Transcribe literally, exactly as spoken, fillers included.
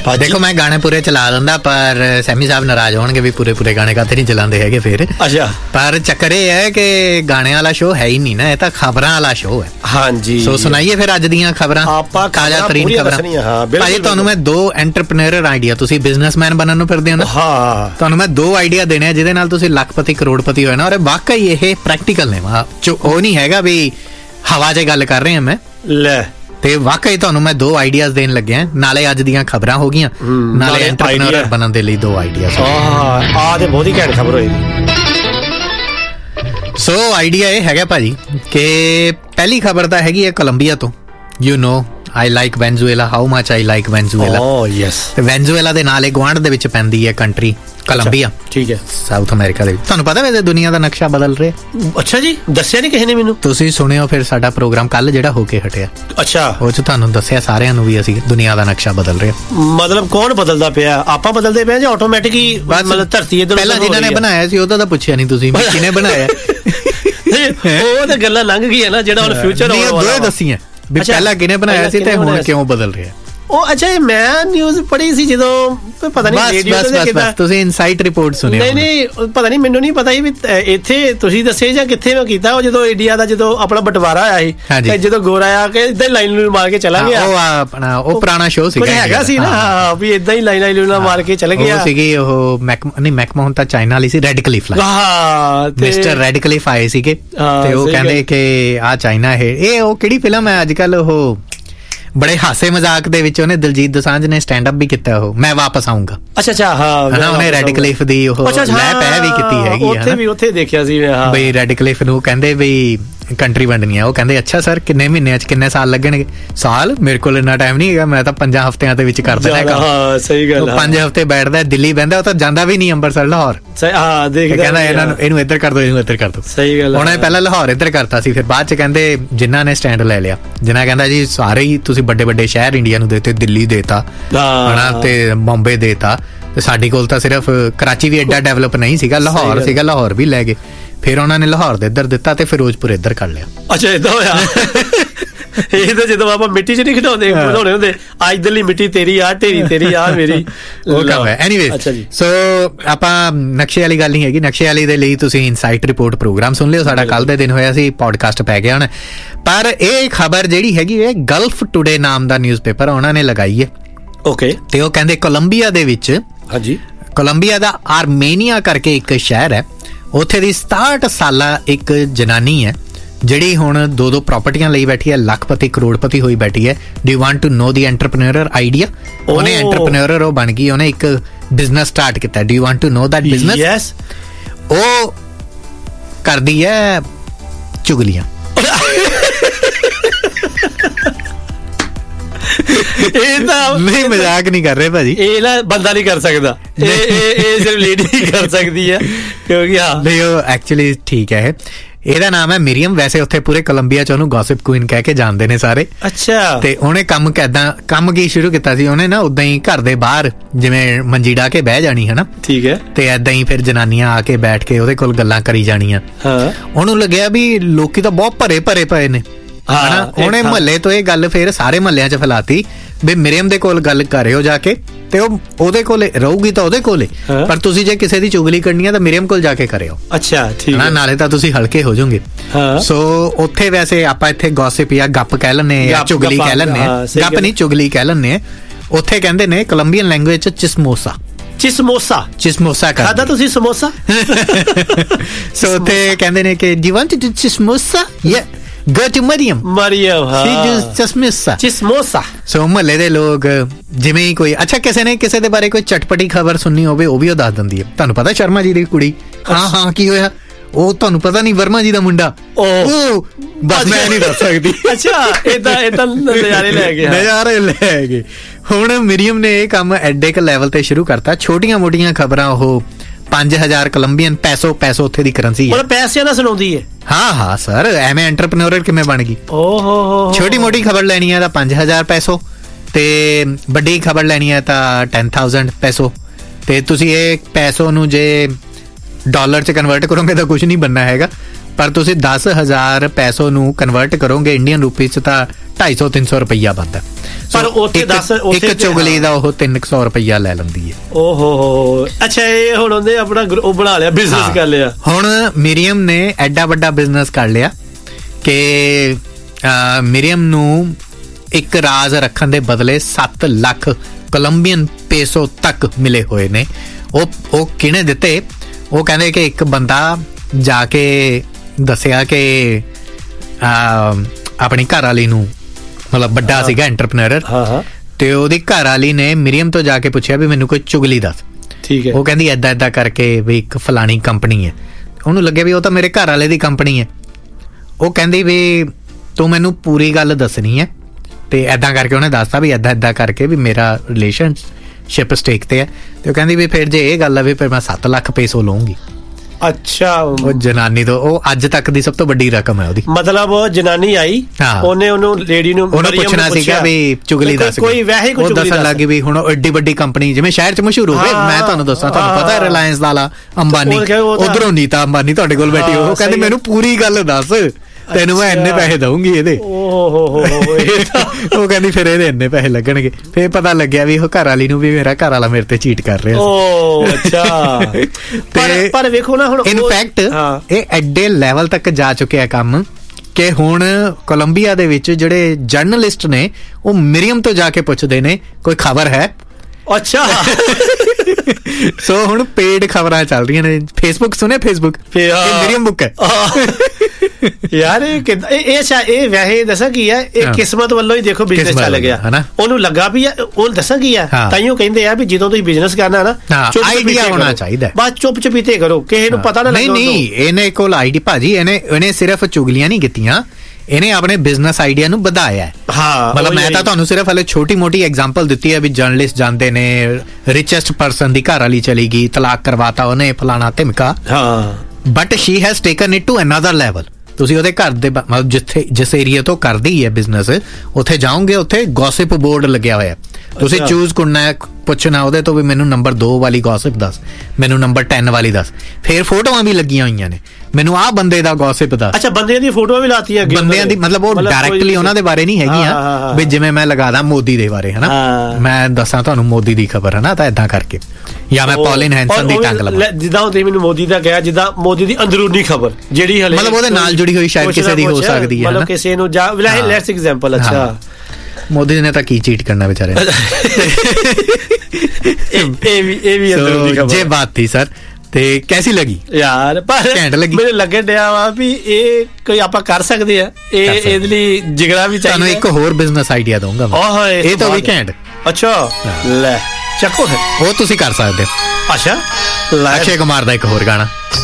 देखो मैं गाने पूरे चला दिंदा पर सैमी साहब नाराज होणगे भी पूरे पूरे गाने काते नहीं चलाते हैगे फिर। अच्छा पर चक्कर ये है कि गाने वाला शो है ही नहीं ना, ये तो खबरां वाला शो है। हाँ जी सो सुनाइए फिर अज दियां खबरां, ताजा तरीन खबरां। भाई तुहानूं मैं दो एंटरप्रेन्योर आइडिया, तुसीं बिजनेसमैन बनन नूं फिरदे हो ना, हाँ तुहानूं मैं दो आइडिया देने जिहदे नाल तुसीं लखपति करोड़पति होए ना, और वाकई ये प्रैक्टिकल ने, वो नहीं हैगा भी हवा च गल कर रहे हैं मैं ले, ਤੇ ਵਾਕਈ ਤੁਹਾਨੂੰ ਮੈਂ ਦੋ ਆਈਡੀਆਜ਼ ਦੇਣ ਲੱਗਿਆ, ਨਾਲੇ ਅੱਜ ਦੀਆਂ ਖਬਰਾਂ ਹੋ ਗਈਆਂ, ਨਾਲੇ ਐਂਟਰਪ੍ਰੈਨਿਓਰ ਬਣਨ ਦੇ ਲਈ ਦੋ ਆਈਡੀਆਜ਼। ਆਹ ਆ ਤੇ ਬਹੁਤ ਹੀ ਘੈਂਟ ਖਬਰ ਹੋਈ। ਸੋ ਆਈਡੀਆ ਇਹ ਹੈਗਾ ਭਾਜੀ ਕਿ ਪਹਿਲੀ ਖਬਰ ਤਾਂ ਹੈਗੀ ਹੈ ਕੋਲੰਬੀਆ ਤੋਂ। You know I like Venezuela, how much I like Venezuela. Oh yes. Venezuela ਦੇ ਨਾਲ ਇਹ ਗੁਆਂਢ ਦੇ ਵਿੱਚ ਪੈਂਦੀ ਹੈ ਕੰਟਰੀ ਕੋਲੰਬੀਆ, ਠੀਕ ਹੈ, ਸਾਊਥ ਅਮਰੀਕਾ ਦੇ ਵਿੱਚ। ਤੁਹਾਨੂੰ ਪਤਾ ਵੈਸੇ ਦੁਨੀਆ ਦਾ ਨਕਸ਼ਾ ਬਦਲ ਰਿਹਾ। ਅੱਛਾ ਜੀ, ਦੱਸਿਆ ਨਹੀਂ ਕਿਸੇ ਨੇ ਮੈਨੂੰ। ਤੁਸੀਂ ਸੁਣਿਓ ਫਿਰ ਸਾਡਾ ਪ੍ਰੋਗਰਾਮ ਕੱਲ ਜਿਹੜਾ ਹੋ ਕੇ ਹਟਿਆ। ਅੱਛਾ ਉਹ ਚ ਤੁਹਾਨੂੰ ਦੱਸਿਆ ਸਾਰਿਆਂ ਨੂੰ ਵੀ ਅਸੀਂ ਦੁਨੀਆ ਦਾ ਨਕਸ਼ਾ ਬਦਲ ਰਿਹਾ। ਮਤਲਬ ਕੌਣ ਬਦਲਦਾ ਪਿਆ, ਆਪਾਂ ਬਦਲਦੇ ਪਏ ਜਾਂ ਆਟੋਮੈਟਿਕ ਹੀ ਮਤਲਬ ਧਰਤੀ ਇਧਰ? ਪਹਿਲਾਂ ਜਿਨ੍ਹਾਂ ਨੇ ਬਣਾਇਆ ਸੀ ਉਹਦਾ ਤਾਂ ਪੁੱਛਿਆ ਨਹੀਂ ਤੁਸੀਂ ਕਿਹਨੇ ਬਣਾਇਆ। ਉਹ ਤਾਂ ਗੱਲਾਂ ਲੰਘ ਗਈਆਂ ਨਾ, ਜਿਹੜਾ ਹੁਣ ਫਿਊਚਰ ਆਉਣ ਵਾਲਾ ਦੋਏ ਦੱਸੀਆਂ ਵੀ ਪਹਿਲਾਂ ਕਿਹਨੇ ਬਣਾਇਆ ਸੀ ਤੇ ਹੁਣ ਕਿਉਂ ਬਦਲ ਰਿਹਾ। ਉਹ ਅੱਛਾ ਮੈਂ ਨਿਊਜ਼ ਪੜ੍ਹੀ ਸੀ ਜਦੋਂ, ਪਤਾ ਨਹੀਂ ਰੇਡੀਓ ਤੇ ਕਿਦਾਂ, ਤੁਸੀਂ ਇਨਸਾਈਟ ਰਿਪੋਰਟ ਸੁਣੀ? ਨਹੀਂ ਨਹੀਂ ਪਤਾ ਨਹੀਂ, ਮੈਨੂੰ ਨਹੀਂ ਪਤਾ ਵੀ ਇੱਥੇ ਤੁਸੀਂ ਦੱਸੇ ਜਾਂ ਕਿੱਥੇ ਮੈਂ ਕੀਤਾ। ਉਹ ਜਦੋਂ ਇੰਡੀਆ ਦਾ ਜਦੋਂ ਆਪਣਾ ਬਟਵਾਰਾ ਆਇਆ ਸੀ, ਜਦੋਂ ਗੋਰਾ ਆ ਕੇ ਇਦਾਂ ਹੀ ਲਾਈਨ ਨੂੰ ਮਾਰ ਕੇ ਚਲਾ ਗਿਆ। ਉਹ ਆਪਣਾ ਉਹ ਪੁਰਾਣਾ ਸ਼ੋਅ ਸੀਗਾ, ਹੈਗਾ ਸੀ ਨਾ ਵੀ ਇਦਾਂ ਹੀ ਲਾਈਨ ਲਾਈਨ ਨਾਲ ਮਾਰ ਕੇ ਚਲੇ ਗਿਆ ਸੀਗੀ। ਉਹ ਮੈਕ ਨਹੀਂ ਮੈਕਮੋਹਨ ਤਾਂ ਚਾਈਨਾ ਵਾਲੀ ਸੀ, ਰੈਡ ਕਲਿਫ ਹਾਂ ਮਿਸਟਰ ਰੈਡ ਕਲਿਫ ਆਏ ਸੀਗੇ ਤੇ ਉਹ ਕਹਿੰਦੇ ਕਿ ਆ ਚਾਈਨਾ ਹੈ। ਇਹ ਉਹ ਕਿਹੜੀ ਫਿਲਮ ਹੈ ਅੱਜ ਕੱਲ, ਉਹ ਬੜੇ ਹਾਸੇ ਮਜ਼ਾਕ ਦੇ ਵਿੱਚ ਉਹਨੇ ਦਿਲਜੀਤ ਦੋਸਾਂਝ ਨੇ ਸਟੈਂਡ ਅਪ ਵੀ ਕੀਤਾ, ਉਹ ਮੈਂ ਵਾਪਸ ਆਊਂਗਾ। ਅੱਛਾ ਅੱਛਾ ਹਾਂ ਉਹਨੇ ਰੈਡ ਕਲਿਫ ਦੀ ਉਹ ਲੈ ਪੈ ਵੀ ਕੀਤੀ ਹੈਗੀ, ਉੱਥੇ ਵੀ ਉੱਥੇ ਦੇਖਿਆ ਸੀ ਮੈਂ ਬਈ ਰੈਡ ਕਲਿਫ ਨੂੰ ਕਹਿੰਦੇ ਵੀ ਕੰਟਰੀ ਵੰਡਣੀ ਆ। ਉਹ ਕਹਿੰਦੇ ਅੱਛਾ ਸਰ ਕਿੰਨੇ ਮਹੀਨਿਆਂ ਚ ਕਿੰਨੇ ਸਾਲ ਲੱਗਣਗੇ? ਸਾਲ ਮੇਰੇ ਕੋਲ ਇੰਨਾ ਟਾਈਮ ਨਹੀਂ ਹੈਗਾ, ਮੈਂ ਤਾਂ ਪੰਜਾਂ ਹਫ਼ਤਿਆਂ ਦੇ ਵਿੱਚ ਕਰ ਦੇਣਾ ਹੈਗਾ। ਹਾਂ ਸਹੀ ਗੱਲ, ਪੰਜ ਹਫ਼ਤੇ ਬੈਠਦਾ ਦਿੱਲੀ ਬਹਿੰਦਾ, ਉਹ ਤਾਂ ਜਾਂਦਾ ਵੀ ਨਹੀਂ ਅੰਮ੍ਰਿਤਸਰ ਲਾਹੌਰ। ਹਾਂ ਦੇਖਦਾ ਕਹਿੰਦਾ ਇਹਨਾਂ ਨੂੰ ਇਹਨੂੰ ਇੱਧਰ ਕਰ ਦੋ, ਇਹਨੂੰ ਇੱਧਰ ਕਰ ਦੋ। ਸਹੀ ਗੱਲ, ਉਹਨੇ ਪਹਿਲਾਂ ਲਾਹੌਰ ਇੱਧਰ ਕਰਤਾ ਸੀ, ਫਿਰ ਬਾਅਦ ਚ ਕਹਿੰਦੇ ਜਿਨ੍ਹਾਂ ਨੇ ਸਟੈਂਡ ਲੈ ਲਿਆ, ਜਿਨ੍ਹਾਂ ਕਹਿੰਦਾ ਜੀ ਸਾਰੇ ਹੀ ਤੁਸੀਂ ਵੱਡੇ ਵੱਡੇ ਸ਼ਹਿਰ ਇੰਡੀਆ ਨੂੰ ਦੇਤੇ, ਦਿੱਲੀ ਦੇਤਾ ਹਨਾ ਤੇ ਬੰਬੇ ਦੇਤਾ, ਤੇ ਸਾਡੇ ਕੋਲ ਤਾਂ ਸਿਰਫ ਕਰਾਚੀ ਵੀ ਐਡਾ ਡੈਵਲਪ ਨਹੀਂ ਸੀਗਾ, ਲਾਹੌਰ ਸੀਗਾ, ਲਾਹੌਰ ਵੀ ਲੈ ਗਏ। ਫਿਰ ਉਹਨਾਂ ਨੇ ਲਾਹੌਰ ਦੇ ਇੱਧਰ ਦਿੱਤਾ ਤੇ ਫਿਰੋਜ਼ਪੁਰ ਇੱਧਰ ਕਰ ਲਿਆ। ਅੱਛਾ ਏਦਾਂ ਹੋਇਆ। ਇਹ ਤਾਂ ਜਦੋਂ ਆਪਾਂ ਮਿੱਟੀ ਚ ਨਹੀਂ ਖਿਡਾਉਂਦੇ ਖਿਡਾਉਣੇ ਹੁੰਦੇ, ਅੱਜ ਇਧਰਲੀ ਮਿੱਟੀ ਤੇਰੀ ਆ, ਢੇਰੀ ਤੇਰੀ ਆ, ਮੇਰੀ ਉਹ ਕੰਮ ਹੈ। ਐਨੀਵੇਜ਼ ਸੋ ਆਪਾਂ ਨਕਸ਼ੇ ਵਾਲੀ ਗੱਲ ਨਹੀਂ ਹੈਗੀ, ਨਕਸ਼ੇ ਵਾਲੀ ਦੇ ਲਈ ਤੁਸੀਂ ਇਨਸਾਈਟ ਰਿਪੋਰਟ ਪ੍ਰੋਗਰਾਮ ਸੁਣ ਲਿਓ, ਸਾਡਾ ਕੱਲ ਦੇ ਦਿਨ ਹੋਇਆ ਸੀ, ਪੋਡਕਾਸਟ ਪੈ ਗਿਆ ਹੁਣ। ਪਰ ਇਹ ਖਬਰ ਜਿਹੜੀ ਹੈਗੀ ਹੈ ਗਲਫ ਟੂਡੇ ਨਾਮ ਦਾ ਨਿਊਜ਼ ਪੇਪਰ ਉਹਨਾਂ ਨੇ ਲਗਾਈ ਹੈ। ਓਕੇ ਤੇ ਉਹ ਕਹਿੰਦੇ ਕੋਲੰਬੀਆ ਦੇ ਵਿੱਚ, ਹਾਂਜੀ ਕੋਲੰਬੀਆ ਦਾ ਆਰਮੇਨੀਆ ਕਰਕੇ ਇੱਕ ਸ਼ਹਿਰ ਹੈ, ਉੱਥੇ ਦੀ ਸਤਾਹਠ ਸਾਲਾ ਇੱਕ ਜਨਾਨੀ ਹੈ ਜਿਹੜੀ ਹੁਣ ਦੋ ਦੋ ਪ੍ਰਾਪਰਟੀਆਂ ਲਈ ਬੈਠੀ ਹੈ, ਲੱਖਪਤੀ ਕਰੋੜਪਤੀ ਹੋਈ ਬੈਠੀ ਹੈ। Do you want to know the entrepreneur idea? ਉਹਨੇ ਐਂਟਰਪ੍ਰੈਨਿਓਰ ਉਹ ਬਣ ਗਈ, ਉਹਨੇ ਇੱਕ ਬਿਜ਼ਨਸ ਸਟਾਰਟ ਕੀਤਾ। Do you want to know that business? Yes. ਉਹ ਕਰਦੀ ਹੈ ਚੁਗਲੀਆਂ। ਇਹ ਤਾਂ ਨਹੀਂ ਮਜ਼ਾਕ ਨਹੀਂ ਕਰ ਰਹੇ ਭਾਜੀ, ਇਹ ਨਾ ਬੰਦਾ ਨਹੀਂ ਕਰ ਸਕਦਾ, ਇਹ ਇਹ ਸਿਰਫ ਲੇਡੀ ਹੀ ਕਰ ਸਕਦੀ ਹੈ, ਕਿਉਂਕਿ ਹਾਂ ਨਹੀਂ ਉਹ ਐਕਚੁਅਲੀ ਠੀਕ ਹੈ। ਇਹਦਾ ਨਾਮ ਹੈ ਮਿਰੀਅਮ, ਵੈਸੇ ਉੱਥੇ ਪੂਰੇ ਕੋਲੰਬੀਆ ਚ ਉਹਨੂੰ ਗੌਸਿਪ ਕੁਈਨ ਕਹਿ ਕੇ ਜਾਣਦੇ ਨੇ ਸਾਰੇ। ਅੱਛਾ ਤੇ ਉਹਨੇ ਕੰਮ ਕਿੱਦਾਂ ਕੰਮ ਕੀ ਸ਼ੁਰੂ ਕੀਤਾ ਸੀ, ਉਹਨੇ ਨਾ ਉਦਾਂ ਹੀ ਘਰ ਦੇ ਬਾਹਰ ਜਿਵੇਂ ਮੰਜੀ ਡਾ ਕੇ ਬਹਿ ਜਾਣੀ ਹੈ ਨਾ, ਠੀਕ ਹੈ, ਤੇ ਏਦਾਂ ਹੀ ਫਿਰ ਜਨਾਨੀਆਂ ਆ ਕੇ ਬੈਠ ਕੇ ਉਹਦੇ ਕੋਲ ਗੱਲਾਂ ਕਰੀ ਜਾਣੀਆਂ। ਹਾਂ ਉਹਨੂੰ ਲੱਗਿਆ ਵੀ ਲੋਕੀ ਤਾਂ ਬਹੁਤ ਭਰੇ ਭਰੇ ਪਏ ਨੇ ਹਨਾ, ਉਹਨੇ ਮਹੱਲੇ ਤੋਂ ਇਹ ਗੱਲ ਫਿਰ ਸਾਰੇ ਮਹੱਲਿਆਂ ਚ ਫੈਲਾਤੀ ਵੀ ਮਿਰੀਅਮ ਦੇ ਕੋਲ ਗੱਲ ਕਰਿਓ ਜਾ ਕੇ, ਤੇ ਉਹ ਉਹਦੇ ਕੋਲੇ ਰਹੂਗੀ ਤਾਂ ਉਹਦੇ ਕੋਲੇ, ਪਰ ਤੁਸੀਂ ਜੇ ਕਿਸੇ ਦੀ ਚੁਗਲੀ ਕਰਨੀ ਹੈ ਤਾਂ ਮਿਰੀਅਮ ਕੋਲ ਜਾ ਕੇ ਕਰਿਓ। ਅੱਛਾ ਠੀਕ ਹੈ, ਨਾਲੇ ਤਾਂ ਤੁਸੀਂ ਹਲਕੇ ਹੋ ਜਾਓਗੇ। ਸੋ ਉੱਥੇ ਵੈਸੇ ਆਪਾਂ ਇੱਥੇ ਗੌਸਿਪ ਜਾਂ ਗੱਪ ਕਹਿ ਲੈਂਦੇ ਆ, ਚੁਗਲੀ ਕਹਿ ਲੈਂਦੇ ਆ, ਗੱਪ ਨਹੀਂ ਚੁਗਲੀ ਕਹਿ ਲੈਂਦੇ ਆ। ਉੱਥੇ ਕਹਿੰਦੇ ਨੇ ਕੋਲੰਬੀਅਨ ਲੈਂਗੁਏਜ ਚ ਚਿਸਮੋਸਾ। ਚਿਸਮੋਸਾ ਚਿਸਮੋਸਾ ਖਾਦਾ ਤੁਸੀਂ ਸਮੋਸਾ? ਸੋ ਉੱਥੇ ਕਹਿੰਦੇ ਨੇ ਕਿ ਡੂ ਯੂ ਵਾਂਟ ਟੂ ਚਿਸਮੋਸਾ? ਯਾ Go to Mariam. Mariam, ਹਾਂ। She does chismosa. Chismosa. So ਮਹੱਲੇ ਦੇ ਲੋਕ ਜਿਵੇਂ ਹੀ ਕੋਈ ਅੱਛਾ ਕਿਸੇ ਨੇ ਕਿਸੇ ਦੇ ਬਾਰੇ ਕੋਈ ਚਟਪਟੀ ਖਬਰ ਸੁਣਨੀ ਹੋਵੇ ਉਹ ਵੀ ਉਹ ਦੱਸ ਦਿੰਦੀ ਹੈ। ਤੁਹਾਨੂੰ ਪਤਾ ਸ਼ਰਮਾ ਜੀ ਦੀ ਕੁੜੀ, ਹਾਂ ਹਾਂ ਕੀ ਹੋਇਆ? ਉਹ ਤੁਹਾਨੂੰ ਪਤਾ ਨਹੀਂ ਵਰਮਾ ਜੀ ਦਾ ਮੁੰਡਾ, ਉਹ ਬਸ ਮੈਂ ਨਹੀਂ ਦੱਸ ਸਕਦੀ। ਅੱਛਾ ਏਦਾਂ ਏਦਾਂ ਨਜ਼ਾਰੇ ਲੈ ਗਏ, ਨਜ਼ਾਰੇ ਲੈ ਗਏ। ਹੁਣ ਮਿਰੀਅਮ ਨੇ ਇਹ ਕੰਮ ਐਡੇ ਕ ਲੈਵਲ ਤੇ ਸ਼ੁਰੂ ਕਰਤਾ, ਛੋਟੀਆਂ ਮੋਟੀਆਂ ਖਬਰਾਂ ਉਹ ਪੰਜ ਹਜ਼ਾਰ ਕੋਲੰਬੀਅਨ ਪੈਸੋ, ਪੈਸੋ ਉੱਥੇ ਦੀ ਕਰੰਸੀ ਹੈ, ਪੈਸਿਆਂ ਨਾਲ ਸੁਣਾਉਂਦੀ ਹੈ। ਹਾਂ ਹਾਂ ਸਰ, ਐਵੇਂ ਐਂਟਰਪ੍ਰੈਨਿਓਰ ਕਿਵੇਂ ਬਣ ਗਈ? ਓਹੋ ਛੋਟੀ ਮੋਟੀ ਖਬਰ ਲੈਣੀ ਹੈ ਤਾਂ ਪੰਜ ਹਜ਼ਾਰ ਪੈਸੋ, ਤੇ ਵੱਡੀ ਖਬਰ ਲੈਣੀ ਹੈ ਤਾਂ ਟੈਨ ਥਾਊਜ਼ੈਂਡ ਪੈਸੋ। ਤੇ ਤੁਸੀਂ ਇਹ ਪੈਸੋ ਨੂੰ ਜੇ ਡਾਲਰ ਚ ਕਨਵਰਟ ਕਰੋਗੇ ਤਾਂ ਕੁਛ ਨਹੀਂ ਬਣਨਾ ਹੈਗਾ, ਪਰ ਤੁਸੀਂ ਦਸ ਹਜ਼ਾਰ ਪੈਸੋ ਨੂੰ ਕਨਵਰਟ ਕਰੋਗੇ ਇੰਡੀਅਨ ਰੁਪਏ ਚ ਤਾਂ ਢਾਈ ਸੌ ਤਿੰਨ ਸੌ ਰੁਪਈਆ ਬਣਦਾ। ਪਰ ਉੱਥੇ ਦਸ ਇੱਕ ਚੁਗਲੀ ਦਾ ਉਹ ਤਿੰਨ ਸੌ ਰੁਪਈਆ ਲੈ ਲੈਂਦੀ ਹੈ। ਓਹੋ ਹੋ, ਅੱਛਾ ਇਹ ਹੁਣ ਉਹਨੇ ਆਪਣਾ ਉਹ ਬਣਾ ਲਿਆ, ਬਿਜ਼ਨਸ ਕਰ ਲਿਆ। ਹੁਣ ਮਿਰੀਅਮ ਨੇ ਐਡਾ ਵੱਡਾ ਬਿਜ਼ਨਸ ਕਰ ਲਿਆ ਕਿ ਮਿਰੀਅਮ ਨੂੰ ਇੱਕ ਰਾਜ ਰੱਖਣ ਦੇ ਬਦਲੇ ਸੱਤ ਲੱਖ ਕੋਲੰਬੀਅਨ ਪੇਸੋ ਤੱਕ ਮਿਲੇ ਹੋਏ ਨੇ। ਉਹ ਉਹ ਕਿਹਨੇ ਦਿੱਤੇ? ਉਹ ਕਹਿੰਦੇ ਕਿ ਇੱਕ ਬੰਦਾ ਜਾ ਕੇ ਦੱਸਿਆ ਕਿ ਆਪਣੀ ਘਰ ਵਾਲੀ ਨੂੰ, ਮਤਲਬ ਵੱਡਾ ਸੀਗਾ ਐਂਟਰਪ੍ਰੈਨਰ, ਤੇ ਉਹਦੀ ਘਰ ਵਾਲੀ ਨੇ ਮਿਰੀਅਮ ਤੋਂ ਜਾ ਕੇ ਪੁੱਛਿਆ ਵੀ ਮੈਨੂੰ ਕੋਈ ਚੁਗਲੀ ਦੱਸ। ਠੀਕ ਹੈ। ਉਹ ਕਹਿੰਦੀ ਏਦਾਂ ਏਦਾਂ ਕਰਕੇ ਵੀ ਇੱਕ ਫਲਾਣੀ ਕੰਪਨੀ ਹੈ। ਉਹਨੂੰ ਲੱਗਿਆ ਵੀ ਉਹ ਤਾਂ ਮੇਰੇ ਘਰ ਵਾਲੇ ਦੀ ਕੰਪਨੀ ਹੈ। ਉਹ ਕਹਿੰਦੀ ਵੀ ਤੂੰ ਮੈਨੂੰ ਪੂਰੀ ਗੱਲ ਦੱਸਣੀ ਹੈ, ਤੇ ਏਦਾਂ ਕਰਕੇ ਉਹਨੇ ਦੱਸਤਾ ਵੀ ਏਦਾਂ ਏਦਾਂ ਕਰਕੇ ਵੀ ਮੇਰਾ ਰਿਲੇਸ਼ਨਸ਼ਿਪ ਸਟੇਕ ਤੇ ਹੈ। ਤੇ ਉਹ ਕਹਿੰਦੀ ਵੀ ਫਿਰ ਜੇ ਇਹ ਗੱਲ ਆ ਵੀ ਫਿਰ ਮੈਂ ਸੱਤ ਲੱਖ ਪੈਸੋ ਲਊਂਗੀ। ਅੱਛਾ। ਉਹ ਜਨਾਨੀ ਤੋਂ, ਉਹ ਅੱਜ ਤੱਕ ਦੀ ਸਭ ਤੋਂ ਵੱਡੀ ਰਕਮ ਹੈ ਉਹਦੀ। ਮਤਲਬ ਉਹ ਜਨਾਨੀ ਆਈ, ਉਹਨੇ ਉਹਨੂੰ ਲੇਡੀ ਨੂੰ ਉਹਨੂੰ ਪੁੱਛਣਾ ਸੀਗਾ ਵੀ ਚੁਗਲੀ ਦੱਸ, ਕੋਈ ਵੈਸੇ ਕੋਈ ਚੁਗਲੀ ਦੱਸਣ ਲੱਗੀ ਵੀ ਹੁਣ ਏਡੀ ਵੱਡੀ ਕੰਪਨੀ ਜਿਵੇਂ ਸ਼ਹਿਰ ਚ ਮਸ਼ਹੂਰ ਹੋਵੇ। ਮੈਂ ਤੁਹਾਨੂੰ ਦੱਸਾਂ, ਤੁਹਾਨੂੰ ਪਤਾ ਰਿਲਾਇੰਸ ਵਾਲਾ ਅੰਬਾਨੀ, ਉਧਰੋਂ ਨੀਤਾ ਅੰਬਾਨੀ ਤੁਹਾਡੇ ਕੋਲ ਬੈਠੀ, ਉਹ ਕਹਿੰਦੀ ਮੈਨੂੰ ਪੂਰੀ ਗੱਲ ਦੱਸ, ਤੈਨੂੰ ਮੈਂ ਇੰਨੇ ਪੈਸੇ ਦਊਂਗੀ ਇਹਦੇ। ਉਹ ਕਹਿੰਦੀ ਫਿਰ ਇਹਦੇ ਇੰਨੇ ਪੈਸੇ ਲੱਗਣਗੇ। ਫਿਰ ਪਤਾ ਲੱਗਿਆ ਵੀ ਉਹ ਘਰ ਵਾਲੀ ਨੂੰ ਵੀ ਮੇਰਾ ਘਰ ਵਾਲਾ ਮੇਰੇ ਤੇ ਚੀਟ ਕਰ ਰਿਹਾ ਸੀ। ਅੱਛਾ। ਤੇ ਪਰ ਵੇਖੋ ਨਾ ਹੁਣ ਇਨਫੈਕਟ ਇਹ ਐਡੇ ਲੈਵਲ ਤੱਕ ਜਾ ਚੁੱਕਿਆ ਕੰਮ ਕਿ ਹੁਣ ਕੋਲੰਬੀਆ ਦੇ ਵਿੱਚ ਜਿਹੜੇ ਜਰਨਲਿਸਟ ਨੇ ਉਹ ਮਿਰੀਅਮ ਤੋਂ ਜਾ ਕੇ ਪੁੱਛਦੇ ਨੇ ਕੋਈ ਖਬਰ ਹੈ। ਅੱਛਾ। ਸੋ ਹੁਣ ਪੇਡ ਖਬਰਾਂ ਚੱਲ ਰਹੀਆਂ ਨੇ। ਫੇਸਬੁੱਕ ਸੁਣਿਆ? ਫੇਸਬੁੱਕ ਮਿਰੀਅਮ ਬੁੱਕ ਹੈ ਯਾਰ। ਇਹ ਇਹ ਵੈਸੇ ਦੱਸਾਂ ਕੀ ਹੈ, ਇਹ ਕਿਸਮਤ ਵੱਲੋਂ ਹੀ ਦੇਖੋ ਬਿਜ਼ਨਸ ਚੱਲ ਗਿਆ। ਉਹਨੂੰ ਲੱਗਾ ਵੀ ਉਹ ਦੱਸਾਂ ਕੀ ਹੈ, ਤਾਈਓ ਕਹਿੰਦੇ ਆ ਵੀ ਜਦੋਂ ਤੁਸੀਂ ਬਿਜ਼ਨਸ ਕਰਨਾ ਨਾ ਆਈਡੀਆ ਹੋਣਾ ਚਾਹੀਦਾ, ਬਸ ਚੁੱਪ ਚਪੀਤੇ ਕਰੋ, ਕਿਸੇ ਨੂੰ ਪਤਾ ਨਾ ਲੱਗੇ। ਨਹੀਂ ਨਹੀਂ, ਇਹਨੇ ਕੋਲ ਆਈਡੀ ਭਾਜੀ, ਇਹਨੇ ਇਹਨੇ ਸਿਰਫ ਚੁਗਲੀਆਂ ਨਹੀਂ ਕੀਤੀਆਂ, ਇਹਨੇ ਆਪਣੇ ਬਿਜ਼ਨਸ ਆਈਡੀਆ ਨੂੰ ਵਧਾਇਆ। ਹਾਂ, ਮਤਲਬ ਮੈਂ ਤਾਂ ਤੁਹਾਨੂੰ ਸਿਰਫ ਹਲੇ ਛੋਟੀ ਮੋਟੀ ਐਗਜ਼ਾਮਪਲ ਦਿੱਤੀ ਹੈ ਵੀ ਜਰਨਲਿਸਟ ਜਾਂਦੇ ਨੇ, ਰਿਚੈਸਟ ਪਰਸਨ ਦੀ ਘਰ ਵਾਲੀ ਚਲੀ ਗਈ, ਤਲਾਕ ਕਰਵਾਤਾ ਉਹਨੇ, ਫਲਾਣਾ ਧਮਕਾ। ਹਾਂ, but she has taken it to another level. ਤੁਸੀਂ ਉਹਦੇ ਘਰ ਦੇ ਮਤਲਬ ਜਿੱਥੇ ਜਿਸ ਏਰੀਆ ਤੋਂ ਕਰਦੀ ਹੈ ਬਿਜ਼ਨਸ, ਉੱਥੇ ਜਾਓਗੇ, ਉੱਥੇ ਗੌਸਿਪ ਬੋਰਡ ਲੱਗਿਆ ਹੋਇਆ। ਤੁਸੀਂ ਚੂਜ਼ ਕਰਨਾ, ਪੁੱਛਣਾ ਉਹਦੇ ਤੋਂ ਵੀ ਮੈਨੂੰ ਨੰਬਰ ਦੋ ਵਾਲੀ ਗੌਸਿਪ ਦੱਸ, ਮੈਨੂੰ ਨੰਬਰ ਟੈਨ ਵਾਲੀ ਦੱਸ। ਫਿਰ ਫੋਟੋਆਂ ਵੀ ਲੱਗੀਆਂ ਹੋਈਆਂ ਨੇ, ਮੈਨੂੰ ਆਹ ਬੰਦੇ ਦਾ ਗੌਸਿਪ ਦੱਸ। ਅੱਛਾ, ਬੰਦਿਆਂ ਦੀ ਫੋਟੋਆਂ ਵੀ ਲਾਤੀਆਂ, ਬੰਦਿਆਂ ਦੀ, ਮਤਲਬ ਉਹ ਡਾਇਰੈਕਟਲੀ ਉਹਨਾਂ ਦੇ ਬਾਰੇ ਨਹੀਂ ਹੈਗੀਆਂ ਵੀ ਜਿਵੇਂ ਮੈਂ ਲਗਾ ਦਾਂ ਮੋਦੀ ਦੇ ਬਾਰੇ, ਹਨਾ, ਮੈਂ ਦੱਸਾਂ ਤੁਹਾਨੂੰ ਮੋਦੀ ਦੀ ਖਬਰ, ਹਨਾ, ਤਾਂ ਏਦਾਂ ਕਰਕੇ, ਜਾਂ ਮੈਂ ਪੌਲਿਨ ਹੈਂਸਨ ਦੀ ਟੰਗ ਲਵਾਂ। ਜਿੱਦਾਂ ਤੁਸੀਂ ਮੈਨੂੰ ਮੋਦੀ ਦਾ ਕਿਹਾ, ਜਿੱਦਾਂ ਮੋਦੀ ਦੀ ਅੰਦਰੂਨੀ ਖਬਰ ਜਿਹੜੀ ਹਲੇ ਮਤਲਬ ਉਹਦੇ ਨਾਲ ਜੁੜੀ ਹੋਈ ਸ਼ਾਇਦ ਕਿਸੇ ਦੀ ਹੋ ਸਕਦੀ ਹੈ, ਮਤਲਬ ਕਿਸੇ ਨੂੰ ਜਾਂ ਲੈਟਸ ਐਗਜ਼ਾਮਪਲ। ਅੱਛਾ, ਮੋਦੀ ਨੇ ਤਾਂ ਕੀ ਚੀਟ ਕਰਨਾ ਵਿਚਾਰੇ। ਇਹ ਵੀ ਇਹ ਵੀ ਅੰਦਰੂਨੀ ਖਬਰ। ਜੇ ਬਾਤ ਥੀ ਸਰ, ਤੇ ਕੈਸੀ ਲੱਗੀ ਯਾਰ? ਪਰ ਮੈਨੂੰ ਲੱਗਣ ਡਿਆ ਵਾ ਵੀ ਇਹ ਕੋਈ ਆਪਾਂ ਕਰ ਸਕਦੇ ਆ, ਇਹ ਇਹਦੇ ਲਈ ਜਿਗਰਾ ਵੀ ਚਾਹੀਦਾ। ਤੁਹਾਨੂੰ ਇੱਕ ਹੋਰ ਬਿਜ਼ਨਸ ਆਈਡੀਆ ਦਊਂਗਾ ਮੈਂ, ਇਹ ਤਾਂ ਵੀ ਘੈਂਟ। ਅੱਛਾ, ਲੈ ਚੱਕੋ ਫਿਰ, ਉਹ ਤੁਸੀਂ ਕਰ ਸਕਦੇ ਹੋ। ਅੱਛਾ, ਅਕਸ਼ੇ ਕੁਮਾਰ ਦਾ ਇੱਕ ਹੋਰ ਗਾਣਾ।